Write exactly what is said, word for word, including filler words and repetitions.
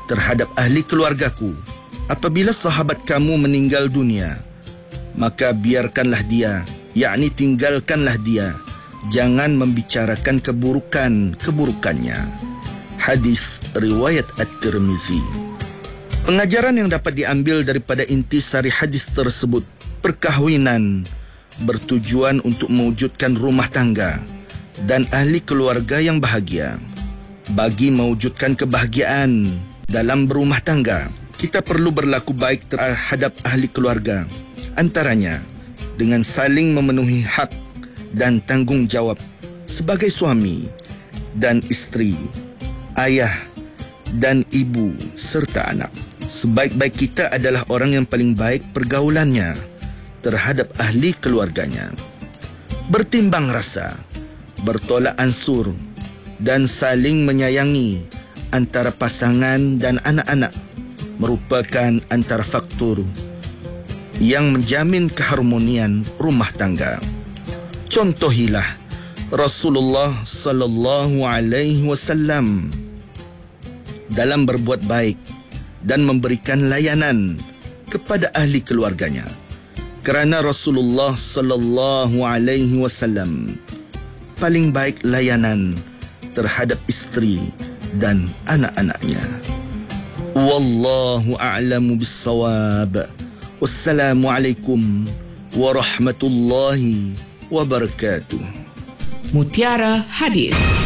terhadap ahli keluargaku. Apabila sahabat kamu meninggal dunia, maka biarkanlah dia, yakni tinggalkanlah dia. Jangan membicarakan keburukan-keburukannya. Hadis riwayat At-Tirmizi. Pengajaran yang dapat diambil daripada intisari hadis tersebut, perkahwinan bertujuan untuk mewujudkan rumah tangga dan ahli keluarga yang bahagia. Bagi mewujudkan kebahagiaan dalam berumah tangga, kita perlu berlaku baik terhadap ahli keluarga. Antaranya dengan saling memenuhi hak dan tanggungjawab sebagai suami dan isteri, ayah dan ibu serta anak. Sebaik-baik kita adalah orang yang paling baik pergaulannya terhadap ahli keluarganya. Bertimbang rasa, bertolak ansur dan saling menyayangi antara pasangan dan anak-anak merupakan antara faktor yang menjamin keharmonian rumah tangga. Contohilah Rasulullah sallallahu alaihi wasallam dalam berbuat baik dan memberikan layanan kepada ahli keluarganya. Kerana Rasulullah sallallahu alaihi wasallam paling baik layanan terhadap isteri dan anak-anaknya. Wallahu a'lamu bis-shawab. Wassalamualaikum warahmatullahi wabarakatuh. Mutiara Hadis.